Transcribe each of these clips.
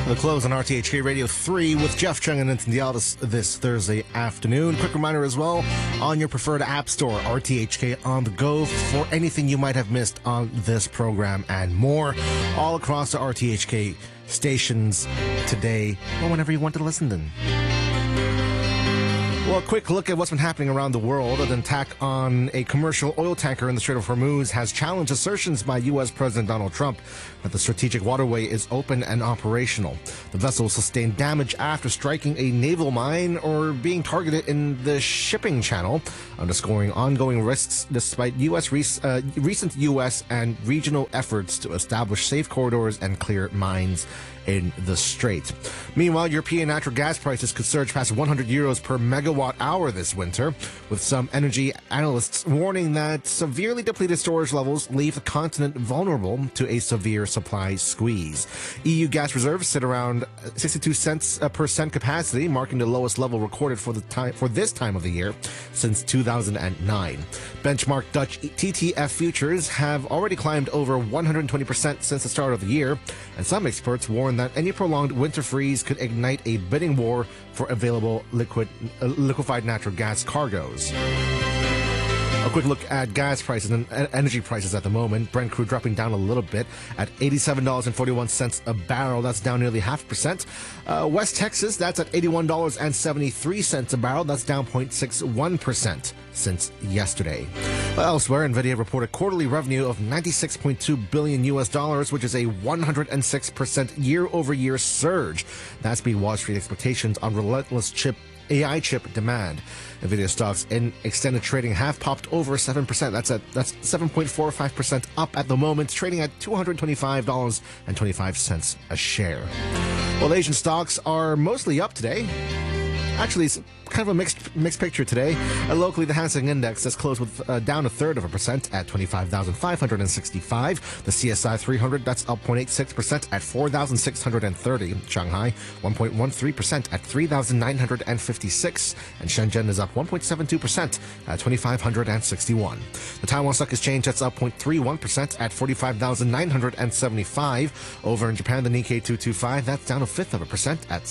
The close on RTHK Radio 3 with Jeff Chung and Nitin Dial this Thursday afternoon. Quick reminder as well, on your preferred app store, RTHK on the go for anything you might have missed on this program and more, all across the RTHK stations today or whenever you want to listen to them. Well, a quick look at what's been happening around the world. An attack on a commercial oil tanker in the Strait of Hormuz has challenged assertions by U.S. President Donald Trump that the strategic waterway is open and operational. The vessel sustained damage after striking a naval mine or being targeted in the shipping channel, underscoring ongoing risks despite recent U.S. and regional efforts to establish safe corridors and clear mines in the strait. Meanwhile, European natural gas prices could surge past 100 euros per megawatt hour this winter, with some energy analysts warning that severely depleted storage levels leave the continent vulnerable to a severe supply squeeze. EU gas reserves sit around 62 cents per cent capacity, marking the lowest level recorded for this time of the year since 2009. Benchmark Dutch TTF futures have already climbed over 120% since the start of the year, and some experts warn that any prolonged winter freeze could ignite a bidding war for available liquefied natural gas cargoes. A quick look at gas prices and energy prices at the moment. Brent crude dropping down a little bit at $87.41 a barrel. That's down nearly 0.5%. West Texas, that's at $81.73 a barrel. That's down 0.61% since yesterday. Elsewhere, Nvidia reported quarterly revenue of $96.2 billion, which is a 106% year-over-year surge. That's beat Wall Street expectations on relentless AI chip demand. Nvidia stocks in extended trading have popped over 7%. That's 7.45% up at the moment, trading at $225.25 a share. Well, Asian stocks are mostly up today. Actually, it's kind of a mixed picture today. Locally, the Hang Seng Index has closed with down 1/3% at 25,565. The CSI 300, that's up 0.86% at 4,630. Shanghai, 1.13% at 3,956. And Shenzhen is up 1.72% at 2,561. The Taiwan Stock Exchange, that's up 0.31% at 45,975. Over in Japan, the Nikkei 225, that's down 1/5% at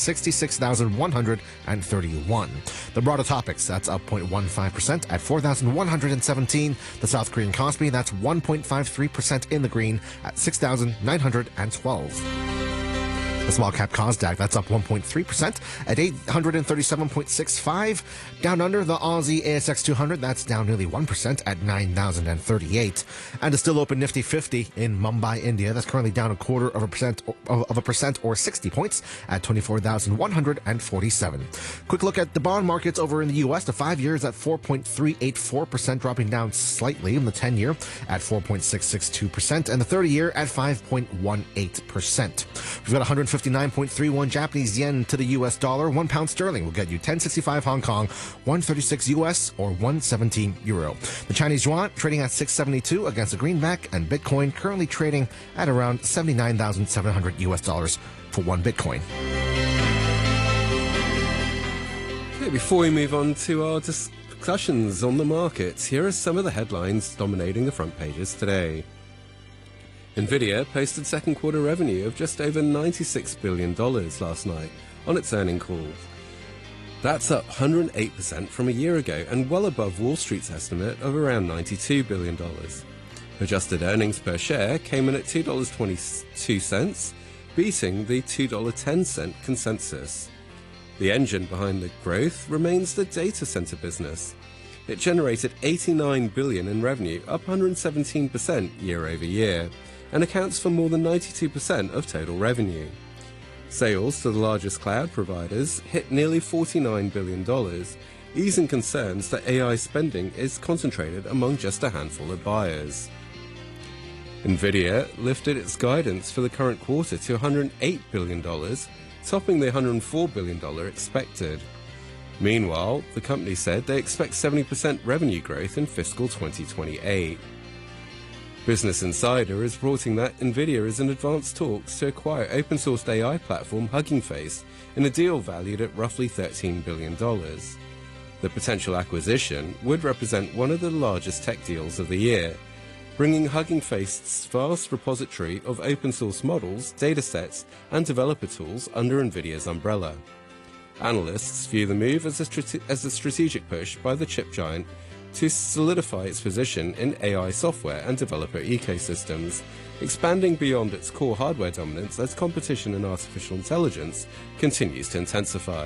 66,131. The broader topics, that's up 0.15% at 4,117. The South Korean Kospi, that's 1.53% in the green at 6,912. The small cap Kosdaq, that's up 1.3% at 837.65. Down under, the Aussie ASX 200, that's down nearly 1% at 9,038. And the still open Nifty 50 in Mumbai, India, that's currently down 0.25% or 60 points at 24,147. Quick look at the bond markets over in the U.S. The 5-year is at 4.384%, dropping down slightly. In the 10-year at 4.662%, and the 30-year at 5.18%. We've got 159.31 Japanese yen to the U.S. dollar. 1 pound sterling will get you 10.65 Hong Kong, 136 U.S. or 117 euro. The Chinese yuan trading at 672 against the greenback, and Bitcoin currently trading at around 79,700 U.S. dollars for 1 Bitcoin. Okay, before we move on to our discussions on the markets, here are some of the headlines dominating the front pages today. Nvidia posted second quarter revenue of just over $96 billion last night on its earnings call. That's up 108% from a year ago and well above Wall Street's estimate of around $92 billion. Adjusted earnings per share came in at $2.22, beating the $2.10 consensus. The engine behind the growth remains the data center business. It generated $89 billion in revenue, up 117% year over year, and accounts for more than 92% of total revenue. Sales to the largest cloud providers hit nearly $49 billion, easing concerns that AI spending is concentrated among just a handful of buyers. Nvidia lifted its guidance for the current quarter to $108 billion, topping the $104 billion expected. Meanwhile, the company said they expect 70% revenue growth in fiscal 2028. Business Insider is reporting that Nvidia is in advanced talks to acquire open-source AI platform Hugging Face in a deal valued at roughly $13 billion. The potential acquisition would represent one of the largest tech deals of the year, bringing Hugging Face's vast repository of open-source models, datasets, and developer tools under NVIDIA's umbrella. Analysts view the move as a strategic push by the chip giant to solidify its position in AI software and developer ecosystems, expanding beyond its core hardware dominance as competition in artificial intelligence continues to intensify.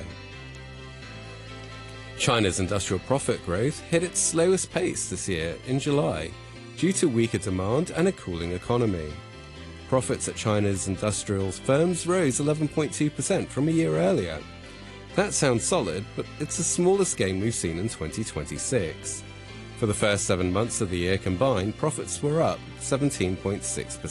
China's industrial profit growth hit its slowest pace this year in July, due to weaker demand and a cooling economy. Profits at China's industrial firms rose 11.2% from a year earlier. That sounds solid, but it's the smallest gain we've seen in 2026. For the first 7 months of the year combined, profits were up 17.6%.